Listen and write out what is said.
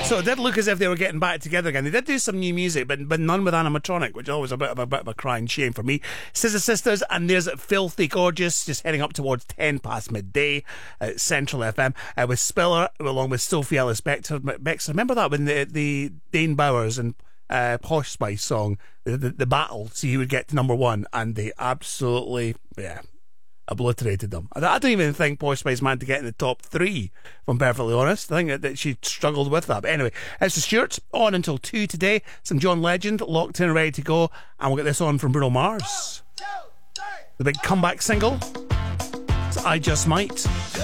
So it did look as if they were getting back together again. They did do some new music, but none with animatronic, which is always a bit of a crying shame for me. Scissor Sisters, and there's Filthy Gorgeous, just heading up towards 10 past midday at Central FM, with Spiller, along with Sophie Ellis Bextor. Remember that when the Dane Bowers and Posh Spice song, the battle, so he would get to number one, and they absolutely, obliterated them. I don't even think Posh Spice managed to get in the top three, if I'm perfectly honest. I think that she struggled with that. But anyway, it's the Stewarts on until 2 today. Some John Legend locked in and ready to go. And we'll get this on from Bruno Mars. 1, 2, 3, the big comeback single. It's I Just Might.